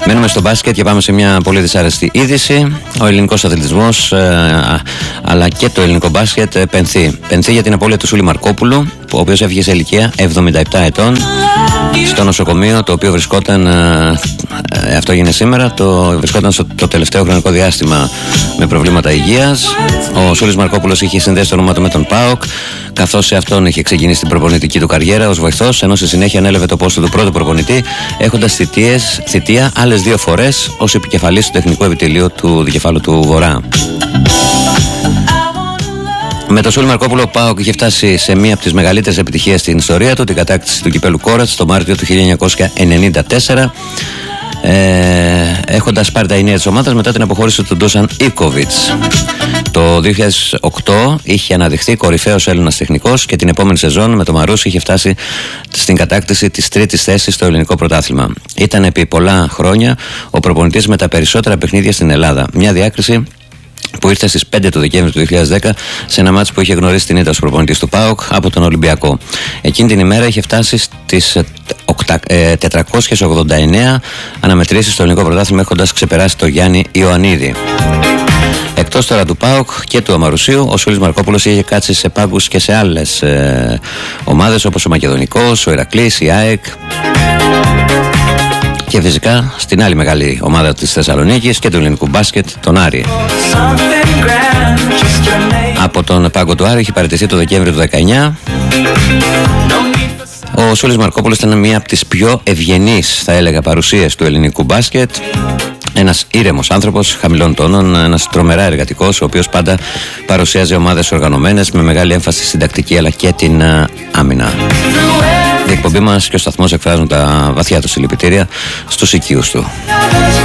Μένουμε στο μπάσκετ και πάμε σε μια πολύ δυσάρεστη είδηση. Ο ελληνικός αθλητισμός αλλά και το ελληνικό μπάσκετ πενθεί. Πενθεί για την απώλεια του Σούλη Μαρκόπουλου, ο οποίος έφυγε σε ηλικία 77 ετών στο νοσοκομείο το οποίο βρισκόταν, αυτό έγινε σήμερα, βρισκόταν το τελευταίο χρονικό διάστημα με προβλήματα υγείας. Ο Σούλης Μαρκόπουλος είχε συνδέσει το όνομα του με τον ΠΑΟΚ, καθώς σε αυτόν είχε ξεκινήσει την προπονητική του καριέρα ως βοηθός, ενώ στη συνέχεια ανέλαβε το πόστο του πρώτου προπονητή, έχοντας θητεία άλλες 2 φορές ως επικεφαλής του τεχνικού επιτελείου του δικεφάλου του Βορρά. Με τον Σούλη Μαρκόπουλο, ο ΠΑΟΚ είχε φτάσει σε μία από τις μεγαλύτερες επιτυχίες στην ιστορία του, την κατάκτηση του κυπέλου Κόρατς το Μάρτιο του 1994, έχοντας πάρει τα ενία της ομάδας μετά την αποχώρηση του Ντούσαν Ίκοβιτς. Το 2008 είχε αναδειχθεί κορυφαίος Έλληνας τεχνικός και την επόμενη σεζόν με το Μαρούσι είχε φτάσει στην κατάκτηση της 3ης θέσης στο ελληνικό πρωτάθλημα. Ήταν επί πολλά χρόνια ο προπονητής με τα περισσότερα παιχνίδια στην Ελλάδα. Μια διάκριση που ήρθε στις 5 του Δεκέμβρη του 2010 σε ένα μάτς που είχε γνωρίσει την ήττα ως προπονητής του ΠΑΟΚ από τον Ολυμπιακό. Εκείνη την ημέρα είχε φτάσει στις 489 αναμετρήσεις στο ελληνικό πρωτάθλημα, έχοντας ξεπεράσει τον Γιάννη Ιωαννίδη. Εκτός τώρα του ΠΑΟΚ και του Αμαρουσίου, ο Σούλης Μαρκόπουλος είχε κάτσει σε πάγκους και σε άλλες ομάδες όπως ο Μακεδονικός, ο Ηρακλής, η ΑΕΚ και φυσικά στην άλλη μεγάλη ομάδα της Θεσσαλονίκης και του ελληνικού μπάσκετ, τον Άρη. Από τον πάγκο του Άρη είχε παραιτηθεί το Δεκέμβριο του 2019. Ο Σούλης Μαρκόπουλος ήταν μία από τις πιο ευγενείς, θα έλεγα, παρουσίες του ελληνικού μπάσκετ. Ένας ήρεμος άνθρωπος, χαμηλών τόνων, ένας τρομερά εργατικός, ο οποίος πάντα παρουσίαζε ομάδες οργανωμένες με μεγάλη έμφαση στην τακτική αλλά και την άμυνα. Η εκπομπή μας και ο σταθμός εκφράζουν τα βαθιά του συλληπιτήρια στους οικείους του.